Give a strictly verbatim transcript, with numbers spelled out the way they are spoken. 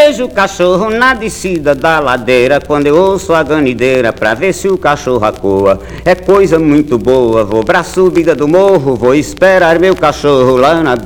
vejo o cachorro na descida da ladeira, quando eu ouço a ganideira pra ver se o cachorro acoa. É coisa muito boa, vou pra subida do morro, vou esperar meu cachorro lá na